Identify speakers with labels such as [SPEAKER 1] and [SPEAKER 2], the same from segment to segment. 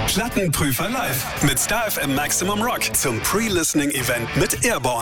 [SPEAKER 1] Plattenprüfer live mit Star FM Maximum Rock zum Pre-Listening-Event mit Airborne.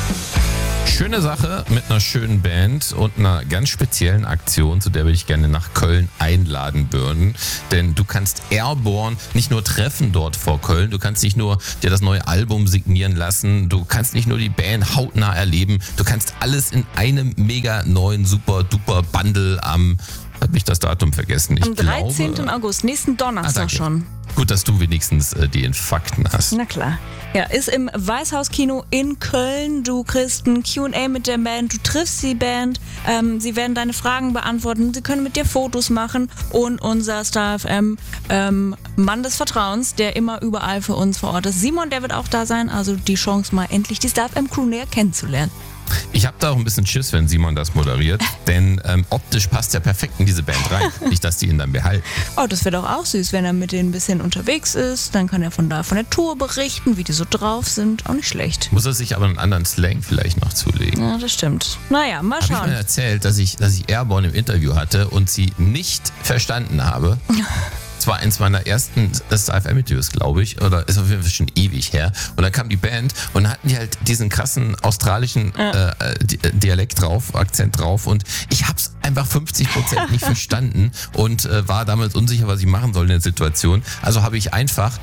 [SPEAKER 2] Schöne Sache mit einer schönen Band und einer ganz speziellen Aktion, zu der würde ich gerne nach Köln einladen würden. Denn du kannst Airborne nicht nur treffen dort vor Köln, du kannst nicht nur dir das neue Album signieren lassen, du kannst nicht nur die Band hautnah erleben, du kannst alles in einem mega neuen super-duper Bundle habe ich das Datum vergessen.
[SPEAKER 3] Am 13. August, nächsten Donnerstag schon.
[SPEAKER 2] Gut, dass du wenigstens die Fakten hast.
[SPEAKER 3] Na klar. Ja, ist im Weißhauskino in Köln. Du kriegst ein Q&A mit der Band, du triffst die Band, sie werden deine Fragen beantworten, sie können mit dir Fotos machen und unser Star FM Mann des Vertrauens, der immer überall für uns vor Ort ist, Simon, der wird auch da sein, also die Chance mal endlich die Star FM Crew näher kennenzulernen.
[SPEAKER 2] Ich habe da auch ein bisschen Schiss, wenn Simon das moderiert, denn optisch passt er perfekt in diese Band rein. Nicht, dass die ihn dann behalten.
[SPEAKER 3] Oh, das wäre doch auch süß, wenn er mit denen ein bisschen unterwegs ist. Dann kann er von der Tour berichten, wie die so drauf sind. Auch nicht schlecht.
[SPEAKER 2] Muss er sich aber einen anderen Slang vielleicht noch zulegen.
[SPEAKER 3] Ja, das stimmt. Naja, mal schauen.
[SPEAKER 2] Habe ich mal erzählt, dass ich Airborne im Interview hatte und sie nicht verstanden habe. Das war eins meiner ersten Star FM-Interviews, glaube ich, oder ist auf jeden Fall schon ewig her. Und dann kam die Band und hatten die halt diesen krassen australischen Dialekt drauf, Akzent drauf und ich hab's einfach 50% nicht verstanden und war damals unsicher, was ich machen soll in der Situation. Also habe ich einfach,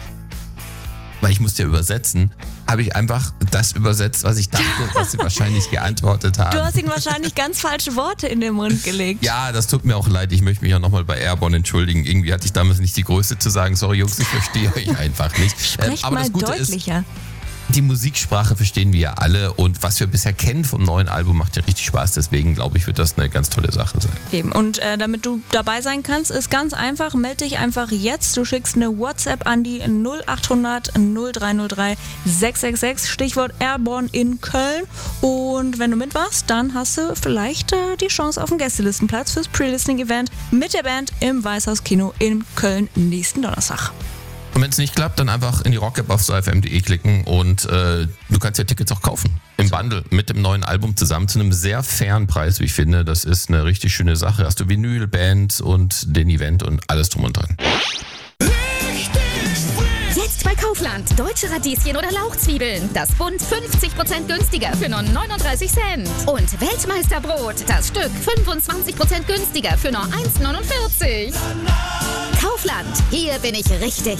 [SPEAKER 2] weil ich musste ja übersetzen, habe ich einfach das übersetzt, was ich dachte, was sie wahrscheinlich geantwortet haben.
[SPEAKER 3] Du hast ihnen wahrscheinlich ganz falsche Worte in den Mund gelegt.
[SPEAKER 2] Ja, das tut mir auch leid. Ich möchte mich auch nochmal bei Airborne entschuldigen. Irgendwie hatte ich damals nicht die Größe zu sagen, sorry Jungs, ich verstehe euch einfach nicht.
[SPEAKER 3] Sprech
[SPEAKER 2] aber
[SPEAKER 3] mal
[SPEAKER 2] das Gute
[SPEAKER 3] deutlicher.
[SPEAKER 2] Die Musiksprache verstehen wir ja alle und was wir bisher kennen vom neuen Album macht ja richtig Spaß. Deswegen glaube ich, wird das eine ganz tolle Sache sein.
[SPEAKER 3] Eben. Und damit du dabei sein kannst, ist ganz einfach, melde dich einfach jetzt. Du schickst eine WhatsApp an die 0800 0303 666, Stichwort Airborne in Köln. Und wenn du mitmachst, dann hast du vielleicht die Chance auf einen Gästelistenplatz fürs Pre-Listening-Event mit der Band im Weißhauskino in Köln nächsten Donnerstag.
[SPEAKER 2] Und wenn es nicht klappt, dann einfach in die Rock-App auf starfm.de klicken und du kannst ja Tickets auch kaufen. Im Bundle mit dem neuen Album zusammen zu einem sehr fairen Preis, wie ich finde. Das ist eine richtig schöne Sache. Hast du Vinyl, Bands und den Event und alles drum und dran.
[SPEAKER 4] Jetzt bei Kaufland. Deutsche Radieschen oder Lauchzwiebeln. Das Bund 50% günstiger für nur 39 Cent. Und Weltmeisterbrot. Das Stück 25% günstiger für nur 1,49. Kaufland. Hier bin ich richtig.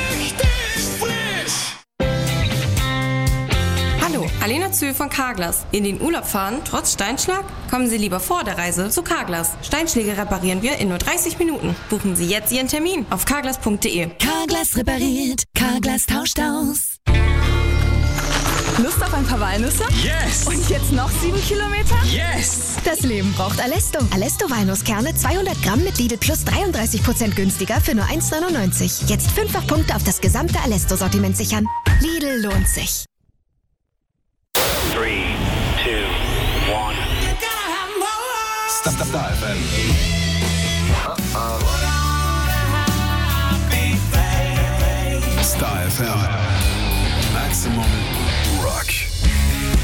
[SPEAKER 5] Hallo, Alena Zühl von Carglass. In den Urlaub fahren, trotz Steinschlag? Kommen Sie lieber vor der Reise zu Carglass. Steinschläge reparieren wir in nur 30 Minuten. Buchen Sie jetzt Ihren Termin auf carglass.de.
[SPEAKER 6] Carglass repariert, Carglass tauscht aus.
[SPEAKER 7] Lust auf ein paar Walnüsse?
[SPEAKER 1] Yes!
[SPEAKER 7] Und jetzt noch 7 Kilometer?
[SPEAKER 1] Yes!
[SPEAKER 4] Das Leben braucht Alesto. Alesto Walnusskerne 200 Gramm mit Lidl Plus 33% günstiger für nur 1,99. Jetzt 5-fach Punkte auf das gesamte Alesto-Sortiment sichern. Lidl lohnt sich.
[SPEAKER 8] 3, 2, 1.
[SPEAKER 1] Star FM.